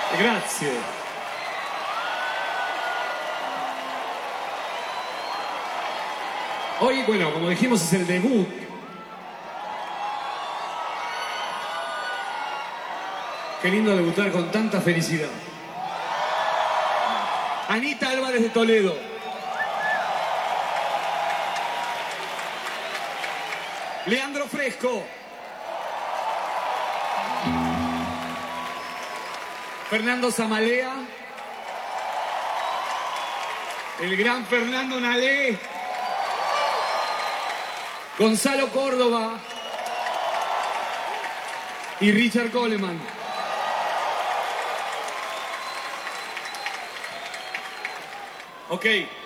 Grazie. Hoy, bueno, como dijimos, es el debut. Qué lindo debutar con tanta felicidad. Anita Álvarez de Toledo. Leandro Fresco. Fernando Zamalea. El gran Fernando Nalé. Gonzalo Córdoba. Y Richard Coleman. Ok.